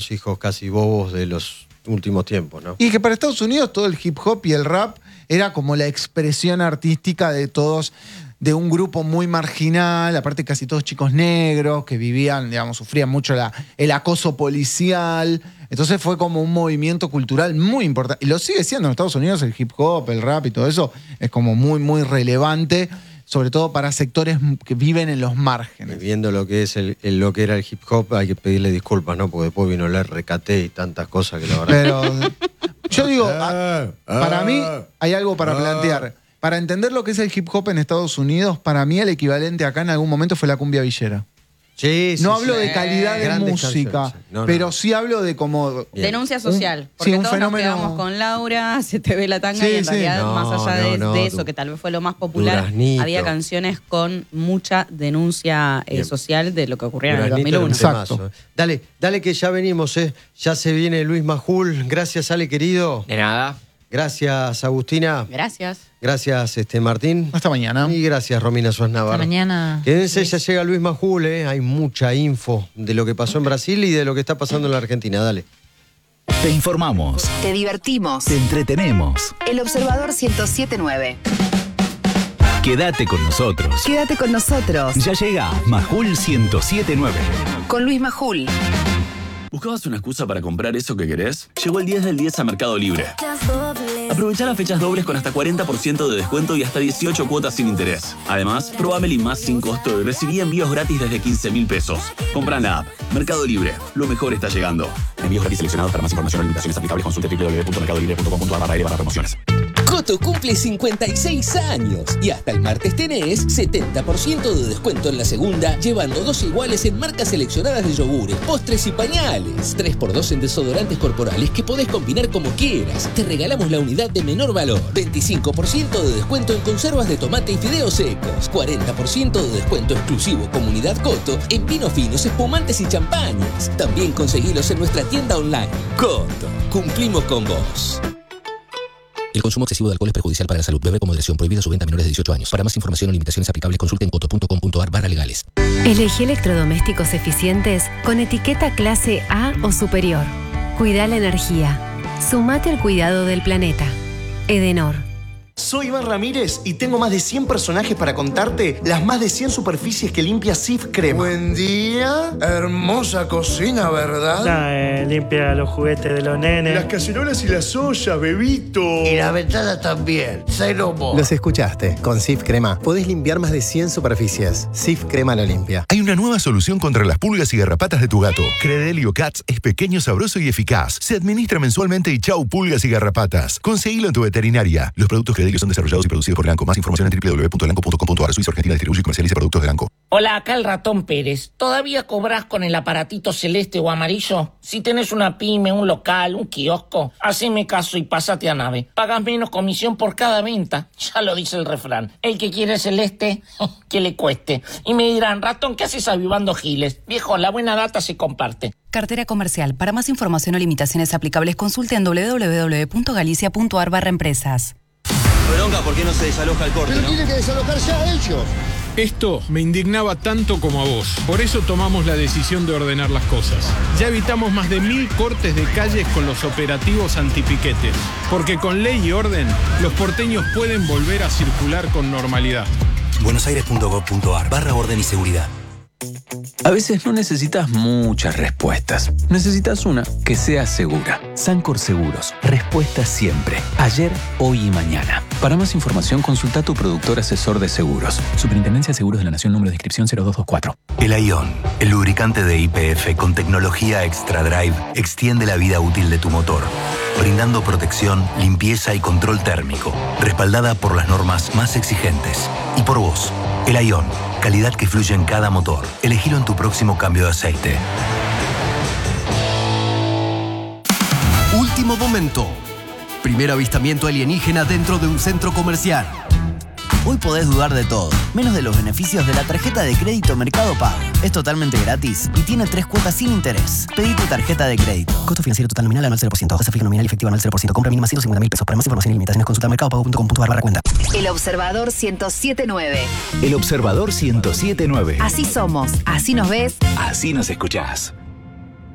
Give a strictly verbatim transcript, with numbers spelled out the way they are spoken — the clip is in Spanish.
los hijos casi bobos de los últimos tiempos, ¿no? Y que para Estados Unidos todo el hip hop y el rap era como la expresión artística de todos, de un grupo muy marginal, aparte casi todos chicos negros que vivían, digamos, sufrían mucho la, el acoso policial. Entonces fue como un movimiento cultural muy importante. Y lo sigue siendo en Estados Unidos, el hip hop, el rap y todo eso es como muy, muy relevante, sobre todo para sectores que viven en los márgenes. Viendo lo que es el, el- lo que era el hip hop, hay que pedirle disculpas, ¿no? Porque después vino el R K T y tantas cosas que la verdad. Pero yo digo, a- para mí hay algo para plantear. Para entender lo que es el hip hop en Estados Unidos, para mí el equivalente acá en algún momento fue la cumbia villera. Sí, sí, No hablo sí. de calidad de Grandes música, canciones, sí. No, no. pero sí hablo de como... Denuncia social. Un- porque sí, un todos nos fenómeno- quedamos con Laura, se te ve la tanga Sí, y en sí. realidad, No, más allá de, no, no, de eso, du- que tal vez fue lo más popular, Duraznito. había canciones con mucha denuncia eh, Bien. social de lo que ocurría en el dos Duraznito mil era un uno. Exacto. temazo, eh. Dale, dale que ya venimos, ¿eh? Ya se viene Luis Majul. Gracias, Ale, querido. De nada. Gracias, Agustina. Gracias. Gracias, este Martín. Hasta mañana. Y gracias, Romina Suárez Hasta Navarro. mañana. Quédense, ya llega Luis Majul, ¿eh? Hay mucha info de lo que pasó en Brasil y de lo que está pasando en la Argentina. Dale. Te informamos, Te divertimos. te entretenemos. El Observador ciento siete punto nueve. Quédate con nosotros. Quédate con nosotros. Ya llega Majul ciento siete punto nueve. Con Luis Majul. ¿Buscabas una excusa para comprar eso que querés? Llegó el diez del diez a Mercado Libre. Aprovecha las fechas dobles con hasta cuarenta por ciento de descuento y hasta dieciocho cuotas sin interés. Además, probá Meli Más sin costo y recibí envíos gratis desde quince mil pesos. Compra en la app. Mercado Libre. Lo mejor está llegando. Envíos gratis seleccionados. Para más información o limitaciones aplicables consulte w w w punto mercado libre punto com punto a r barra L barra promociones. Coto cumple cincuenta y seis años y hasta el martes tenés setenta por ciento de descuento en la segunda, llevando dos iguales en marcas seleccionadas de yogures, postres y pañales. tres por dos en desodorantes corporales que podés combinar como quieras. Te regalamos la unidad de menor valor. veinticinco por ciento de descuento en conservas de tomate y fideos secos. cuarenta por ciento de descuento exclusivo Comunidad Coto en vinos finos, espumantes y champañas. También conseguilos en nuestra tienda online. Coto, cumplimos con vos. El consumo excesivo de alcohol es perjudicial para la salud. Beber con moderación. Prohibida su venta a menores de dieciocho años. Para más información o limitaciones aplicables, consulten coto punto com punto a r barra legales. Elegí electrodomésticos eficientes con etiqueta clase A o superior. Cuida la energía. Sumate al cuidado del planeta. Edenor. Soy Iván Ramírez y tengo más de cien personajes para contarte las más de cien superficies que limpia Sif Crema. Buen día. Hermosa cocina, ¿verdad? Ah, eh, limpia los juguetes de los nenes. Las cacerolas y las ollas, bebito. Y la ventana también. Cero mo. Los escuchaste. Con Sif Crema podés limpiar más de cien superficies. Sif Crema lo limpia. Hay una nueva solución contra las pulgas y garrapatas de tu gato. Credelio Cats es pequeño, sabroso y eficaz. Se administra mensualmente y chau pulgas y garrapatas. Conseguilo en tu veterinaria. Los productos Credelio son desarrollados y producidos por Elanco. Más información en w w w punto elanco punto com punto a r. Suiza Argentina distribuye y comercializa productos de Elanco. Hola, acá el ratón Pérez. ¿Todavía cobrás con el aparatito celeste o amarillo? Si tenés una pyme, un local, un kiosco, haceme caso y pásate a Nave. Pagas menos comisión por cada venta. Ya lo dice el refrán. El que quiere celeste, que le cueste. Y me dirán, ratón, ¿qué haces avivando giles? Viejo, la buena data se comparte. Cartera comercial. Para más información o limitaciones aplicables, consulte en w w w punto galicia punto a r barra empresas. Bronca, ¿por qué no se desaloja el corte, Pero no? tiene que desalojar ya ellos. Esto me indignaba tanto como a vos. Por eso tomamos la decisión de ordenar las cosas. Ya evitamos más de mil cortes de calles con los operativos antipiquetes. Porque con ley y orden, los porteños pueden volver a circular con normalidad. buenosaires punto gov punto a r barra orden y seguridad. A veces no necesitas muchas respuestas. Necesitas una que sea segura. Sancor Seguros. Respuesta siempre. Ayer, hoy y mañana. Para más información, consulta a tu productor asesor de seguros. Superintendencia de Seguros de la Nación, número de inscripción cero dos dos cuatro. El Ion, el lubricante de I P F con tecnología Extra Drive, extiende la vida útil de tu motor, brindando protección, limpieza y control térmico, respaldada por las normas más exigentes. Y por vos, el Ion, calidad que fluye en cada motor. Elegilo en tu próximo cambio de aceite. Último momento. Primer avistamiento alienígena dentro de un centro comercial. Hoy podés dudar de todo, menos de los beneficios de la tarjeta de crédito Mercado Pago. Es totalmente gratis y tiene tres cuotas sin interés. Pedí tu tarjeta de crédito. Costo financiero total nominal anual cero por ciento. Tasa fija nominal y efectiva anual cero por ciento. Compra mínima ciento cincuenta mil pesos. Para más información y limitaciones consulta mercado pago punto com punto a r barra cuenta. El Observador ciento siete punto nueve. El Observador ciento siete punto nueve. Así somos, así nos ves, Así nos escuchás.